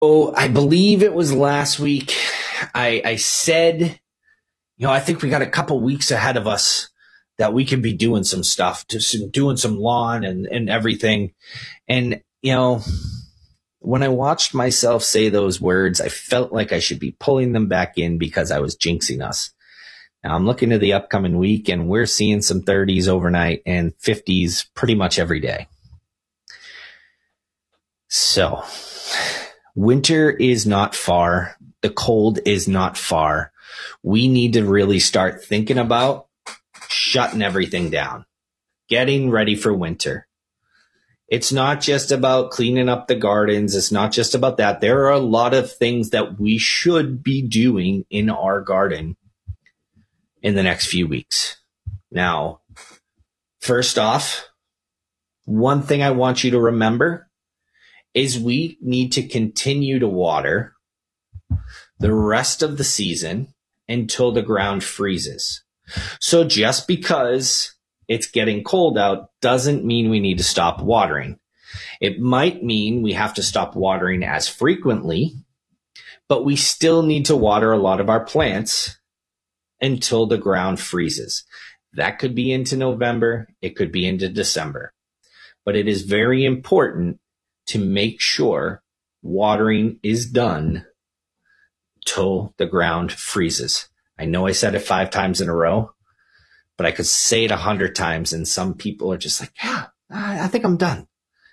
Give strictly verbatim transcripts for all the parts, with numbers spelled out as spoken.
Oh, I believe it was last week. I, I said, you know, I think we got a couple weeks ahead of us that we could be doing some stuff, just doing some lawn and, and everything. And, you know, when I watched myself say those words, I felt like I should be pulling them back in because I was jinxing us. Now I'm looking to the upcoming week and we're seeing some thirties overnight and fifties pretty much every day. So winter is not far. The cold is not far. We need to really start thinking about shutting everything down, getting ready for winter. It's not just about cleaning up the gardens. It's not just about that. There are a lot of things that we should be doing in our garden in the next few weeks. Now, first off, one thing I want you to remember is we need to continue to water the rest of the season until the ground freezes. So just because it's getting cold out doesn't mean we need to stop watering. It might mean we have to stop watering as frequently, but we still need to water a lot of our plants until the ground freezes. That could be into November. It could be into December. But it is very important to make sure watering is done till the ground freezes. I know I said it five times in a row, but I could say it a hundred times and some people are just like, yeah, I think I'm done.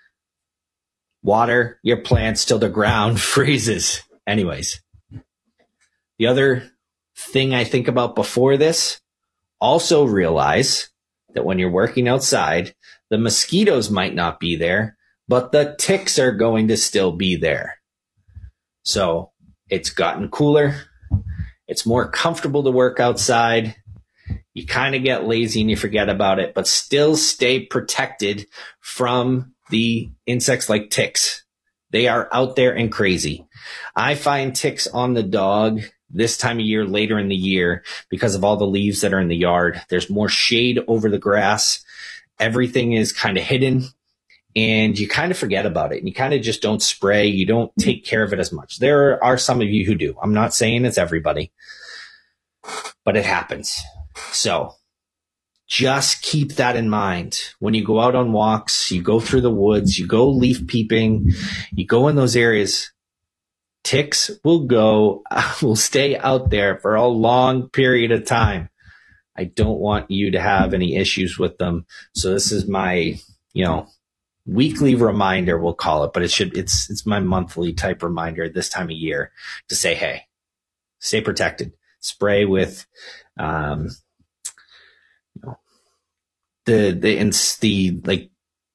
Water your plants till the ground freezes. Anyways, the other thing I think about before this, also realize that when you're working outside, the mosquitoes might not be there, but the ticks are going to still be there. So it's gotten cooler. It's more comfortable to work outside. You kind of get lazy and you forget about it, but still stay protected from the insects like ticks. They are out there and crazy. I find ticks on the dog this time of year, later in the year, because of all the leaves that are in the yard. There's more shade over the grass. Everything is kind of hidden and you kind of forget about it and you kind of just don't spray. You don't take care of it as much. There are some of you who do. I'm not saying it's everybody, but it happens. So just keep that in mind. When you go out on walks, you go through the woods, you go leaf peeping, you go in those areas, ticks will go, will stay out there for a long period of time. I don't want you to have any issues with them. So this is my, you know, weekly reminder, we'll call it, but it should, it's, it's my monthly type reminder this time of year to say, hey, stay protected, spray with, um, you know, the, the, the, like,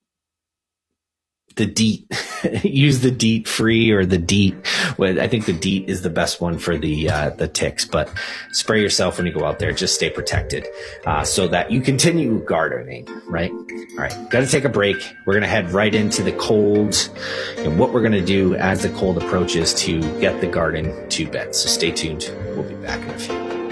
the DEET, use the DEET free or the DEET. Well, I think the DEET is the best one for the, uh, the ticks, but spray yourself when you go out there. Just stay protected, uh, so that you continue gardening, right? All right. Got to take a break. We're going to head right into the cold and what we're going to do as the cold approaches to get the garden to bed. So stay tuned. We'll be back in a few.